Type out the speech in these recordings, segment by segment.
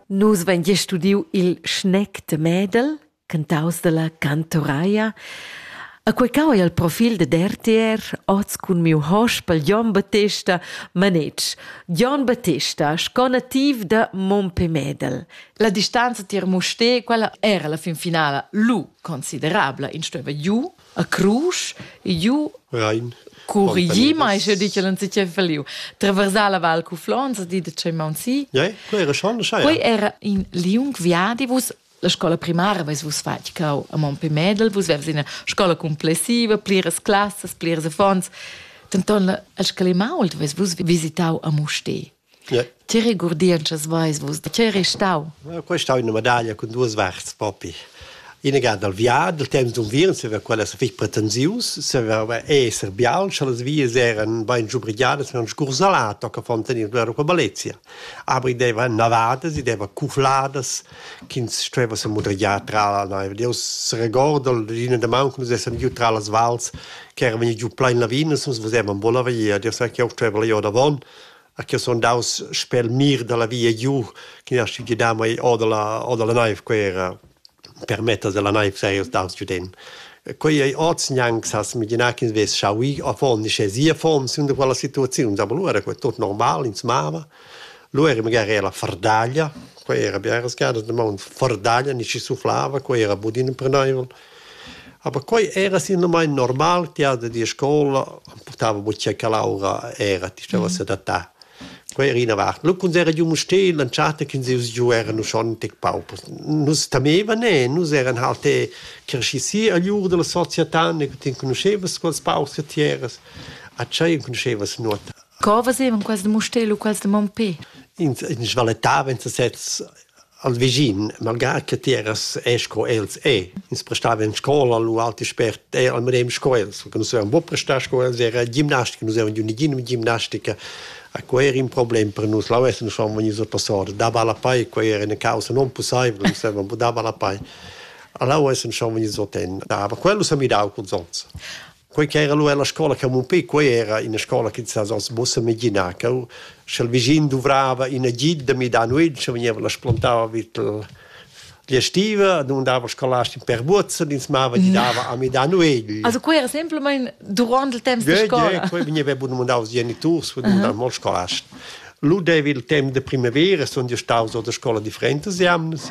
Nus vein studiu il Schneck de Mädel, cantaus de la Cantoraia. A quei cau è il profil de d'RTR, oz cun miu hospel John Battista Manetsch. John Battista, sco nativ de Montpemedel. La distanza tier Musté, quella era la fin finale lu considerabla. In steva giù, a Crus, e giù... Rein. Curigi, ma io dico non si c'è faliu. Traversare la Val Cuflons, di de Ceimonsi. Ja, quei era schon schei. Quei era in Liung Viadi, vus la scola primaria, vus fat cau a Montpemedel, vus vers in scola complessiva, pliras classes, pliras affons. Tanton al scalemault, vus visitau a Musté. Ja. Ti rigurdianchas vus, ti restau. Quei stau in una medaglia con due svarts, papi. In gada al viad, del temps d'un viren, se quella se fic pretensius, se esser bial, se les vies eran ben giubrigiades, eran scursalato, che fontenir vero con Balezia. Aber i deva navades, i deva cuflades, kins streva se mudrigia tra la Deus se recorda l'ina de man, quando essen giù tra las vals, che era veni giù plein lavines, uns vesevan bola via, Deus sa che auch streva io da von, a che son daus spel mir de la via giù, che nasci gidamai o de la naiv, quera permetta de la naiv serios daus giuden. Quei ai otsnyangs has mi ginakins ves schaui a fon ni chesia fon sind quella situazione, aber lu era quei tot normal ins mava. Lu era magari la fardaglia, quei era biara scada de mond fardaglia ni ci sufflava, quei era budin prenaivel. Aber quei era sin mai normal, tia de di scola, portava buccia calaura era, ti stava se data. Quei era vart. Lu kun era giù Musté, lanciate che si giù erano schon tic pauper. Nus tameva ne, nus eran halt crescisi a giù della società, ne che conoscevas quels paus che tieras. A c'è conoscevas not. Covas even quels de Musté, lu quels de Montpé? In svaletava in sets al vigin, malgrado che tieras esco els ins prestava in scola, lu alti spert al medem scoels, che nus eran bo prestar scoels, era ginnastica, nus eran giunigin ginnastica. A quei era un problema per noi, la West non siamo venuti sotto sorda, dava la pai, quei era una causa non possibile, non serve, ma dava la pai. La West non siamo venuti sotto ma quello si mi dava con zozza. Quei che era lui alla scuola che Montpé, quei era in una scuola che si possa immaginare, che se il vicino dovrava in una gida mi da noi, se veniva la splantava gli estiva, non dava scolastica per buzza, insomma, gli dava a mi da noi. Also quei era semplicemente durante il tempo di scuola? Ja, quei veniva buonamente aus genitors, non da molto scolastica. Lui deve il tempo di primavera, sono di staus o scuola differenti, siamnes.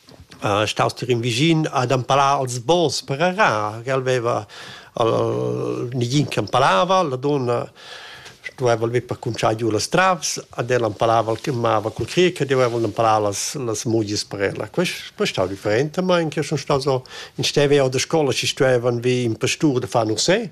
Staus in vicino ad imparare als boss per arà, che aveva nigin che imparava, la donna doveva per cominciare giù le stravs, ed ella imparava che mava col cric, doveva imparare le mogli per ella. Questo è differente, ma anche sono stato in steve o da scuola ci stavano vi in pastura da fare sé.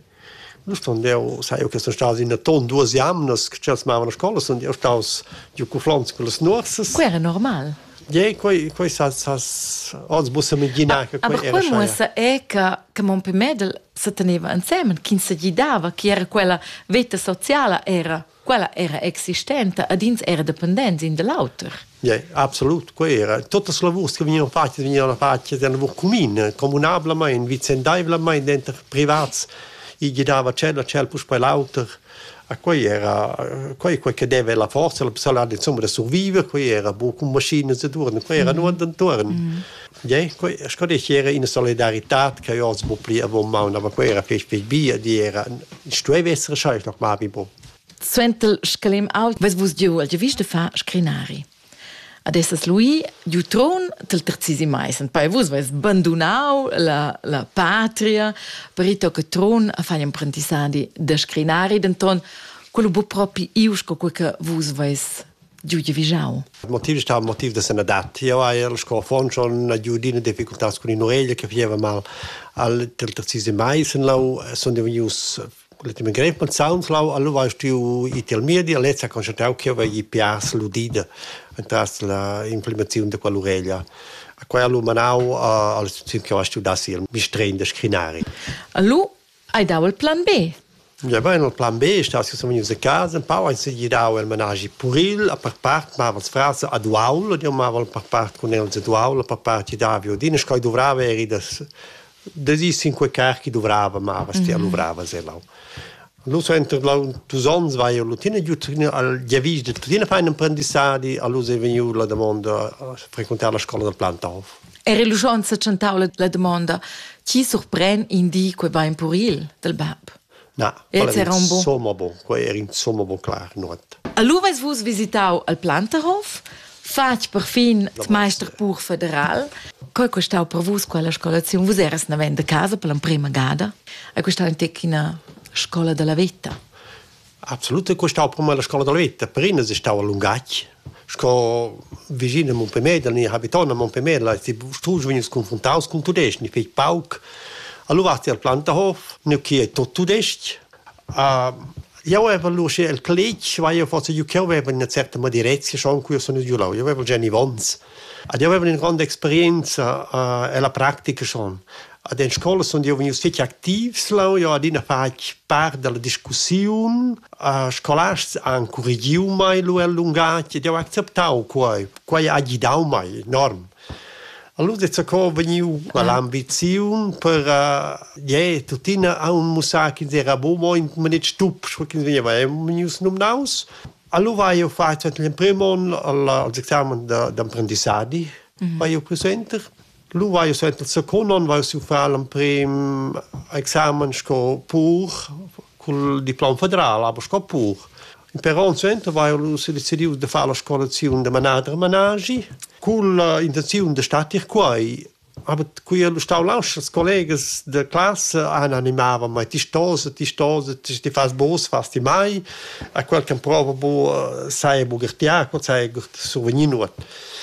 Sai che sono stato in ton 2 anni, che c'è la scuola, sono stato giù con flons con le snorses. Quello era normale. Ja, quei oggi possiamo immaginare che quei era schia. Ma è che Montpemedel si teneva insieme, chi si guidava, che era quella vita sociale, quella era esistente, e dins era dipendente in dell'altro. Ja, absolut, quei era. Tutte le lavori che venivano fatte erano comunablemente, vicendablemente, dentro privati, e guidava c'è poi l'altro. Quei era quei che deve la forza, la persona insomma da sopravvivere, quei era con macchine da turno, quei era non da turno. Ja, quei scode era in solidarietà che io ho pli a vom ma quei era fech via di era stue essere schalt noch mal bibo. Sventel scalem out, was vus giu al geviste fa scrinari. Adesso lui giu tron del terzisi maisen, poi vus vas abbandonau la patria, perito che tron a fare apprendissadi da scrinari, d'entron quello bu proprio iusco quel che vus vas giù gevisau. Il motivo sta il motivo da senadati. Io alla scuola fon schon a giù di difficoltà con in orecchia che faceva mal al terzisi maisen lau sono venuti le migrant met soundslau allo was tu itel media letza concentrau che va i pias ludida entras la implementazione de quell'oreglia a quella lumanau al sim che was tu da sil mi strende scrinari allo hai dau il plan B. Ja, bene, il plan B sta che siamo in casa, un po' se gli dau il menage puril, a per parte ma vas frase a duaul, dio ma vol per parte con el duaul, per parte davio, dine scoi dovrava eri das i 5 carchi dovrava ma vas ti alluvrava se lau. Lo entro dus ans vai io lutina al giavis de tutina fa un apprendissadi, allo è veniu la domanda a frequentare la scuola del Plantauf. Era lo chance centau la domanda chi sorprende in di quei va in puril del bab. No, era un insomma bon, era insomma bon clar, not. Allora vos visitau al Planterhof, fac per fin il meister pur federal. Coi costau per vos quella scolazione, vos eras na venda casa per la prima gada, e costau in tecchina scuola della vetta. Absolut, costau per me la scuola della vetta, per ina si stau a Lungacci. Sco vicino a Montpemedel, ni abitano a Montpemedel, si stuus venius confrontaus con tudesc, ni feit pauc. Allora vasti al Planterhof, ni chi è tot tudesc. Io avevo luce il college, vai io forse io che avevo una certa madirezia, schon qui sono giù là, io avevo già Vons. Io avevo una grande esperienza e la pratica schon. Ad in scuola sono io venuto feci attivs là, io ad ina fac part della discussione, scolasts han corrigiu mai lo allungat, io acceptau quai agidau mai, enorm. Allora se co veniu l'ambizione per tutina a un musac che era buono in manet stup, che veniva veniu numnaus. Allora vai io faccio il primo all'esame d'apprendissadi, vai io presenter. Lu vai io sento il secondo, vai io fare il primo esame pur col diploma federale, ma sco pur. In Peron sento vai io si decidiu di fare la scolazione di managi, con l'intenzione di stare qui. Aber qui lo stau laus, os colegas da classe animavam mai ti stose, ti fas bos, fas ti mai, a quel che prova bo sai bugertia, quel sai souvenir.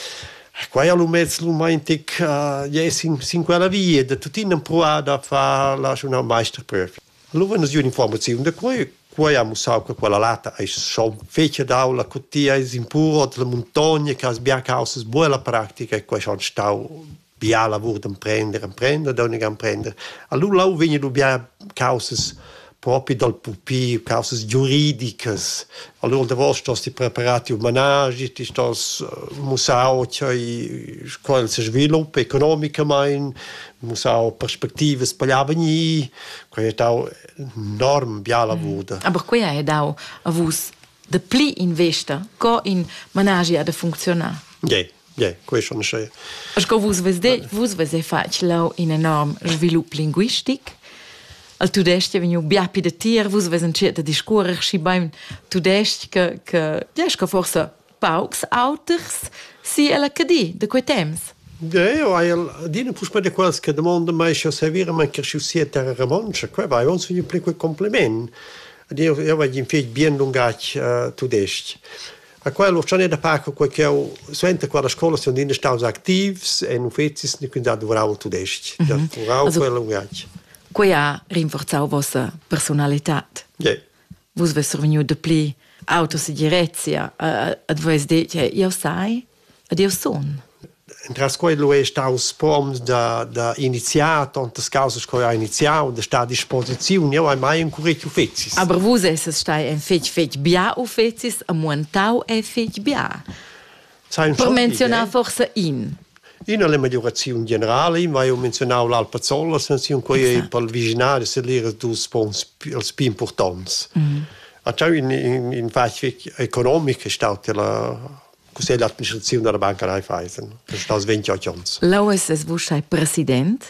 Qua allo mezzo lo maintic sin quella via, da tutti in provada fa la una meisterprüfung. Allora nos informazione da qua abbiamo saputo che quella lata è schon fece d'aula, cottia è in puro della montagna, che ha causa buona pratica, e qua schon stau bia lavoro d'imprendere, da non imprendere. Allora là vengono bia causa proprio dal pupi, causa giuridiche. Allora da voi sti preparati un managi, ti sto musao che quel si sviluppa economicamente, musao perspective spagliavani, che è enorm bia lavoro. Aber qui è dau a vos de pli investa co in managi a da funzionar. Questo non c'è. Sco vos vese faccio in enorm svilup linguistic. Al tudesc veniu biapi de tier, vos vesen certa discorrer si beim tudesc che sco forse paucs auters si alla cadi de quei temps. Dina pus me de quals che demanda mai se servire man che si sia terra ramoncha, qua vai ons vi pli quei compliment. Io vai in feit bien lungac tudesc. A quello c'è da parte che io sento qua la scuola sono in staus activs e non fezis ni quindi duravo tudesc. Duravo quello lungac. Quei ha rinforzau vostra personalitat. Vos ves surveniu de pli autosegurezia ad vos dice io sai ad io son. Tras quello è staus prom da iniziato, antes causas che ha iniziato, da sta a disposizione, io hai mai un curriculum fezis. Aber vos es stai en fech bia u fezis a montau e fech bia. Per menzionar forse in la maggiorazione generale, ma io menzionavo l'Alpazzolla, senza un coi per viginare se l'era dus pons els più importanti. A ciò in fase economica è stata la cos'è l'amministrazione della Banca Raiffeisen. È stato 28 anni. Laues es vos sei president?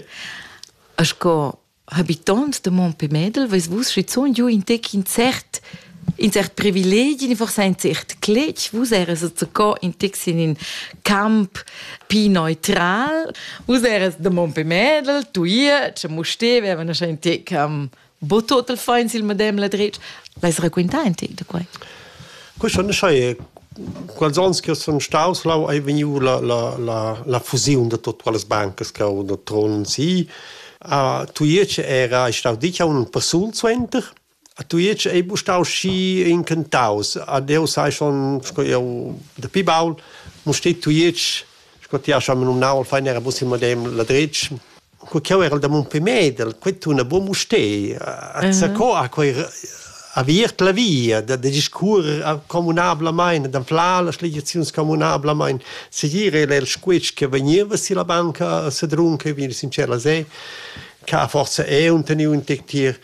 Asco habitant de Montpemedel, ves vos schizon giu in tec in cert privilegi, forse in cert clec, vos eres in texin in camp pi neutral, vos eres de Montpemedel, tu ce muste, avevano in tec bo total fein sil madem la dretsch. Leis raquinta in tec de quai? Questo non è quels ans che sono stauslau è veniu la fusione di tutte le banche che hanno tronen si. Tu era stato dice un personcenter. Tu è stato sci incantaus. Adeu sai schon io da pibaul muste tu Scott ja schon un naul fein era bussi madem la dretsch. Che era da Montpemedel, questo una buona muste. A quei aviert la via, da discurs comunabla main, da fla la legislazione comunabla main, se dire il squetch che veniva si la banca se drunca, vi sincera se, che forse è un teniu in tectir,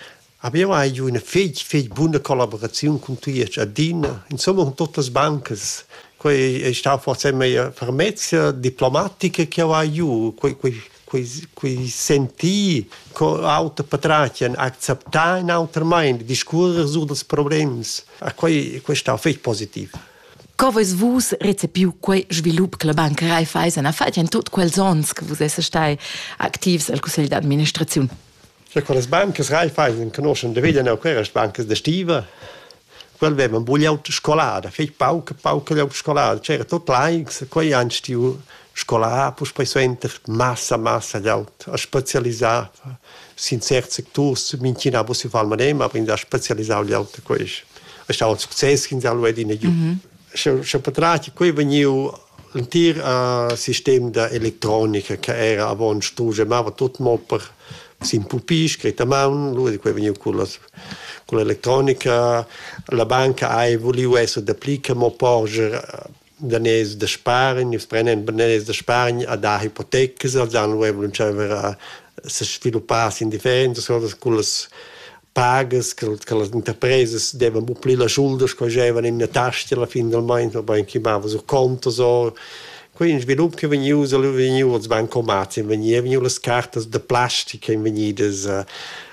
Abbiamo una buona collaborazione con tutti, Adina, insomma con tutte le banche. Quei è stato forse una fermezza diplomatica che ho io, quei senti con auto patracien accettare in altra mind, discorrere su dei problemi. Quei è stato positivo. Come vos recepiu quei svilup che la banca Raiffeisen ha fatto in tutti quels ans che vos stai attivi al Consiglio d'amministrazione? Con le banche Raiffeisen conoscono vedono quelle banche da stiva. Quel aveva un bugliato scolare, pauca scolare, c'era tutto l'aiks, quei anni stiu scolare, poi suenter massa l'aut, a specializzare, in certi settori, mincina si fa il medem, ma a specializzare gli auto questo. È stato un successo in Zalue di Negli. Se patrati, qui veniva l'intero sistema di elettronica che era a buon studio, ma tutto per sin pupi, scritto a mano, lui qui veniva con l'elettronica, la banca ha voluto essere d'applica, ma poi danese da Spagna, prendendo danese da Spagna a dare ipoteche, hanno voluto se svilupparsi in difesa, con le pagas che le imprese devono buplire le schulden che avevano in tasca alla fine del mese, poi chiamavano su conto, so. Quindi sviluppo che venivano i bancomat, venivano le carte di plastica, venivano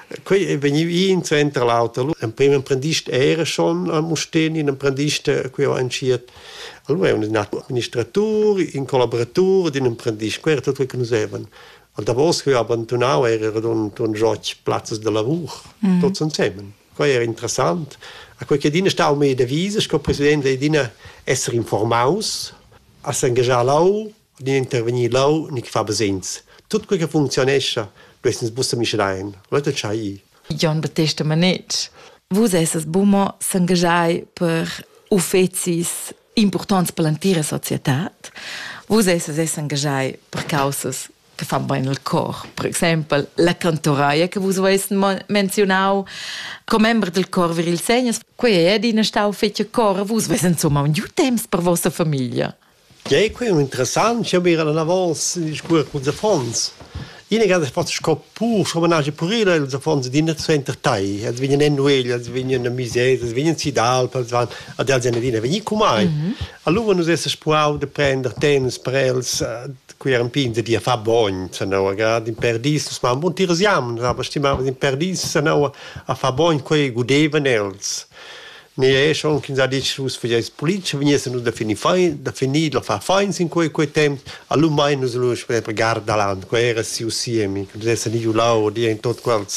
in centro l'auto. Un primo apprendista era schon a Musteni, un apprendista qui ho anciato. Allora è un amministratore, un collaboratore di un apprendista, quello era tutto quello che usavano. E da voce che ho abbandonato era un gioco Platz de lavoro, tutti insieme. Quello era interessante. A quel che dina stava meglio divisa, che il presidente dina essere informato, a si ingaggiare là, di intervenire là, non fa besenza. Tutto quello che funziona, questo non si può dire. Leute c'è io. Gian Battista Manetsch, vos esses bumo s'engagiai per ufficis importants per l'intera società. Vos esses engagiai per causas che fan bene il cor. Per esempio, la cantoraia che vos avete menzionato come membro del cor viril segnas. Qui è di una stau feccia cor, vos avete insomma un temps per vostra famiglia. Ja, qui è interessante, io mi ero una volta di scuola con i fondi. Io ho fatto scopare, scomanage per il i fondi di non si entertai. Es vengono in Nueli, es vengono in Misese, es vengono in Sidalpa, ad Alzenedina, vengono come. Allora non si è spurato di prendere tempo per els, qui erano pinti di fare buoni, in perdis, ma un buon tirasiamo, ma stimavano in perdis, a fare buoni, qui godevano els. Ne è schon che dice che le politiche venissero da finire, lo fa fein in quei tempi, allora non si riesce a guardare l'anno, quello era sì usiemi, che adesso di Giulao, di in tutti quei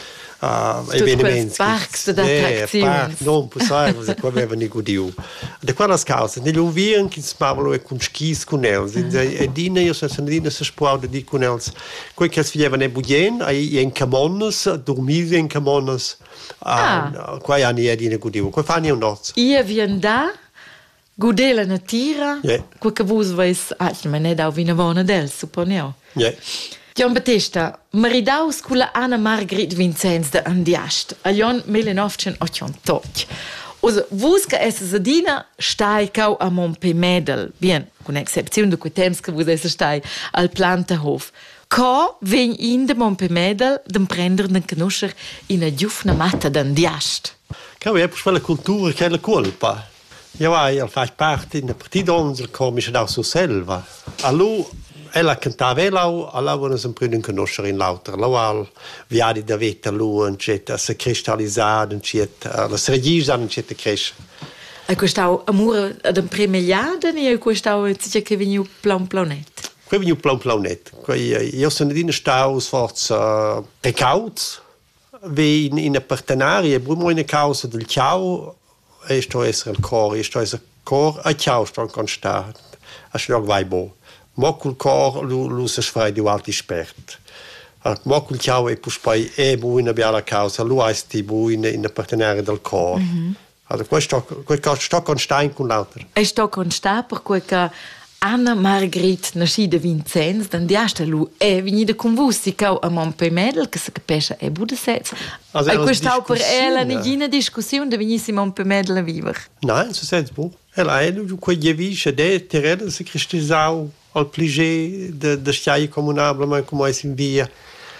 eventi. Parks d'attrazioni. Non possiamo, se qua avevano i gudiu. Da quelle cause, negli unviren che si parlavano con skis con els, e dina io sono dina si spuauda di con els. Quei che si facevano in Budien, in Camonas, dormire in Camonas, quei anni è dina gudiu. Quei fanno un nozzo. Io vien da godere la natura, quel che vos vais, ma ne da vina vona del, supponeo. Gian Battista, maridaus con la Anna Margrit Vincenz de Andiast, agli anni 1988. Also, vos che essa sadina stai cau a Montpemedel, bien, con excepzione di quei temps che vos essa stai al Planterhof. Co ven in de Montpemedel dem prender den conoscer in a giufna matta d'Andiast. Che è per la cultura che è la colpa. Io faccio parte in partito onzer come c'è da su selva. Allora ella cantava allora non prendem conoscere in l'altra laual viadi da vita lu eccetera se cristallizzare eccetera la sregisa eccetera cresce e questo amore ad un premigliade e questo dice che veniu planet qui veniu planet io sono di stau sforza recaut ve in partenaria brumo in causa del ciao e sto essere il cor a ciao sto constant a schlog vai bo Mocul cor lu se sfrai di alti spert. Mocul ciao e poi è buona bella causa, lu esti buona in partenere del cor. Allora questo sto con stein con l'altro. E sto con sta per quel che Anna Margrit nascida Vincenz, dan diasta lu è venuta con vussi cau a Montpemedel che se capisce è budesets. E questo per ella nessuna discussione de venissi Montpemedel a vivere. Nein, so sens bu. Ella è lu quei visce de terreno se cristizau al pligé de sciai comunabile ma come si via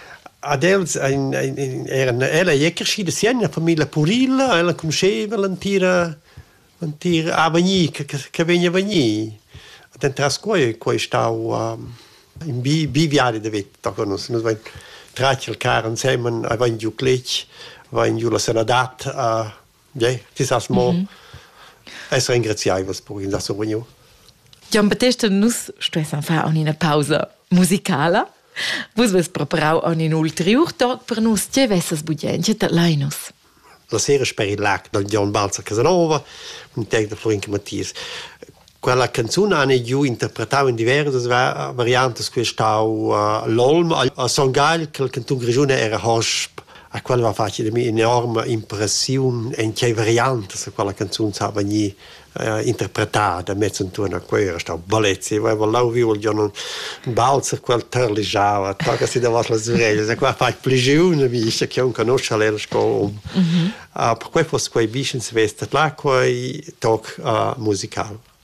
Adels ella è cresciuta sia in famiglia Purilla, ella conosceva l'antira Avagni che veniva Avagni. Dentras coi stau in biviari de vet da conos. Nos vain tracel car insieme vain giu clec, vain giu la senadat ti sas mo. Es ringraziaivas per in das reunion. Gian Battista nus stressan fa an una pausa musicala. Vus vos preparau an in ulterior tag per nus che vessas bugenche tat lainus. La sera speri lac dal Gian Balza Casanova, un teg da Florinca Mattias. Quella canzone hanno giù interpretato in diverse varianti, quest'au l'olm, a Songal, che il cantone Grigione era hosp, a quella va facile un'enorme impressione in che varianti se quella canzone stava ni interpretata, mezzo intorno a quella, stava bellezza, aveva l'audio il giorno un balzer, quel terligiava, tocca si davas la sorelle, se qua fa plegione, visto che non conosce l'era scuola. Per cui fosse quei bisci in svesta, là quei talk musical.